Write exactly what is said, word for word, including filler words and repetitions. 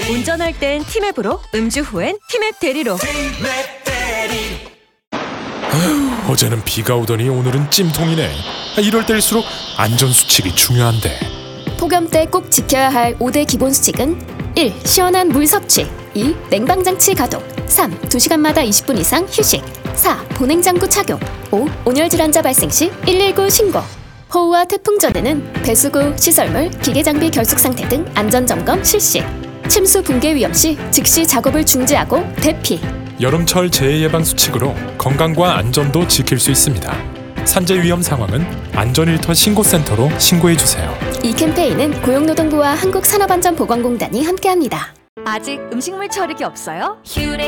운전할 땐 티맵으로, 음주 후엔 티맵 대리로. 아휴, 어제는 비가 오더니 오늘은 찜통이네. 이럴 때일수록 안전수칙이 중요한데. 폭염 때 꼭 지켜야 할 오 대 기본 수칙은 일. 시원한 물 섭취. 이. 냉방장치 가동. 삼. 두 시간마다 이십 분 이상 휴식. 사. 보냉장구 착용. 오. 온열질환자 발생 시 일일구 신고. 호우와 태풍 전에는 배수구, 시설물, 기계장비 결속 상태 등 안전점검 실시. 침수 붕괴 위험 시 즉시 작업을 중지하고 대피. 여름철 재해 예방 수칙으로 건강과 안전도 지킬 수 있습니다. 산재 위험 상황은 안전일터 신고센터로 신고해주세요. 이 캠페인은 고용노동부와 한국산업안전보건공단이 함께합니다. 아직 음식물 처리기 없어요? 휴레